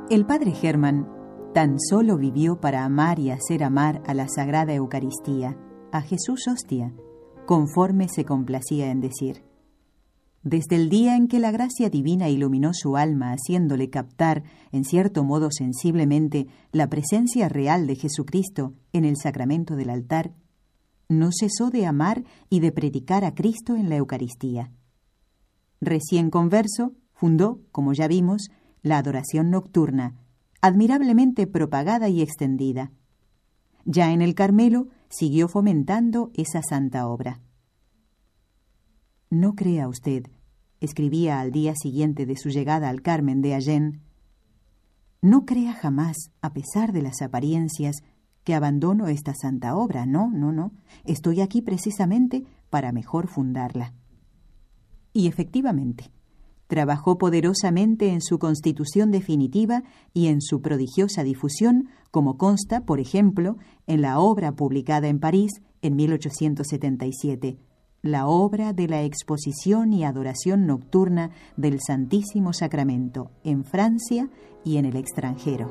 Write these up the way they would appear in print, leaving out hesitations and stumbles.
El padre Hermann tan solo vivió para amar y hacer amar a la Sagrada Eucaristía, a Jesús hostia, conforme se complacía en decir. Desde el día en que la gracia divina iluminó su alma, haciéndole captar, en cierto modo sensiblemente, la presencia real de Jesucristo en el sacramento del altar, no cesó de amar y de predicar a Cristo en la Eucaristía. Recién converso, fundó, como ya vimos, la adoración nocturna, admirablemente propagada y extendida. Ya en el Carmelo siguió fomentando esa santa obra. No crea usted, escribía al día siguiente de su llegada al Carmen de Agen, no crea jamás, a pesar de las apariencias, que abandono esta santa obra. No. Estoy aquí precisamente para mejor fundarla. Y efectivamente, trabajó poderosamente en su constitución definitiva y en su prodigiosa difusión, como consta, por ejemplo, en la obra publicada en París en 1877, la obra de la exposición y adoración nocturna del Santísimo Sacramento en Francia y en el extranjero.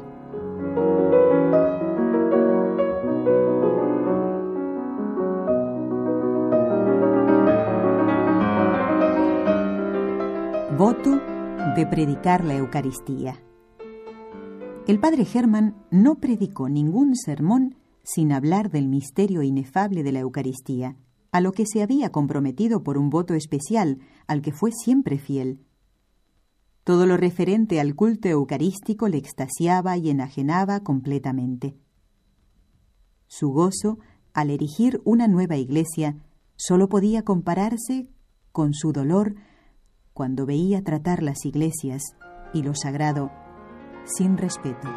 Voto de predicar la Eucaristía. El padre Hermann no predicó ningún sermón sin hablar del misterio inefable de la Eucaristía, a lo que se había comprometido por un voto especial, al que fue siempre fiel. Todo lo referente al culto eucarístico le extasiaba y enajenaba completamente. Su gozo, al erigir una nueva iglesia, solo podía compararse con su dolor cuando veía tratar las iglesias y lo sagrado sin respeto.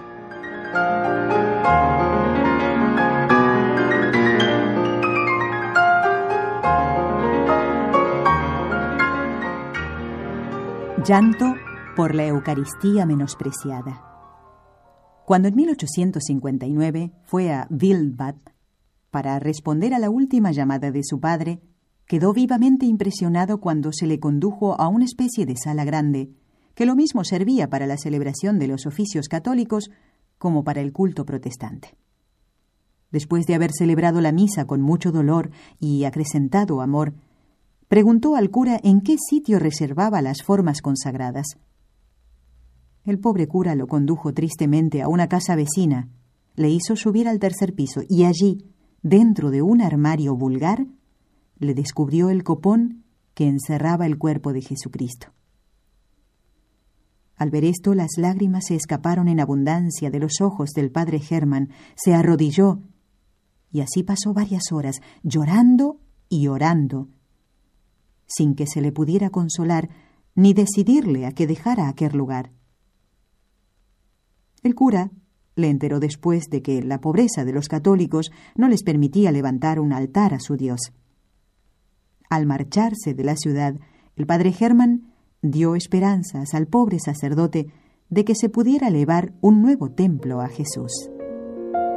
Llanto por la Eucaristía menospreciada. Cuando en 1859 fue a Wildbad para responder a la última llamada de su padre, quedó vivamente impresionado cuando se le condujo a una especie de sala grande, que lo mismo servía para la celebración de los oficios católicos como para el culto protestante. Después de haber celebrado la misa con mucho dolor y acrecentado amor, preguntó al cura en qué sitio reservaba las formas consagradas. El pobre cura lo condujo tristemente a una casa vecina, le hizo subir al tercer piso y allí, dentro de un armario vulgar, le descubrió el copón que encerraba el cuerpo de Jesucristo. Al ver esto, las lágrimas se escaparon en abundancia de los ojos del padre Hermann, se arrodilló, y así pasó varias horas, llorando y orando, sin que se le pudiera consolar ni decidirle a que dejara aquel lugar. El cura le enteró después de que la pobreza de los católicos no les permitía levantar un altar a su Dios. Al marcharse de la ciudad, el padre Hermann dio esperanzas al pobre sacerdote de que se pudiera elevar un nuevo templo a Jesús.